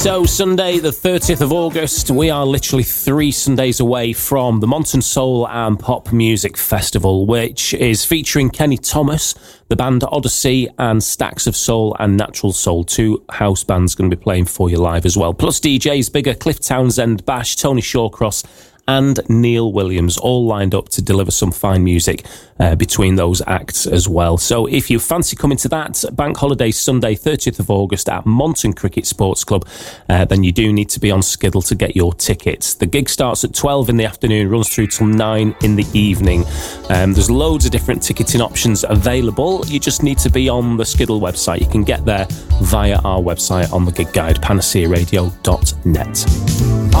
So Sunday the 30th of August, we are literally 3 Sundays away from the Monton Soul and Pop Music Festival, which is featuring Kenny Thomas, the band Odyssey, and Stacks of Soul and Natural Soul. 2 house bands going to be playing for you live as well. Plus DJs Bigger, Cliff Townsend, Bash, Tony Shawcross and Neil Williams, all lined up to deliver some fine music between those acts as well. So if you fancy coming to that Bank Holiday Sunday 30th of August at Monton Cricket Sports Club, then you do need to be on Skiddle to get your tickets. The gig starts at 12 in the afternoon, runs through till 9 in the evening. There's loads of different ticketing options available. You just need to be on the Skiddle website. You can get there via our website on the gig guide, panacearadio.net.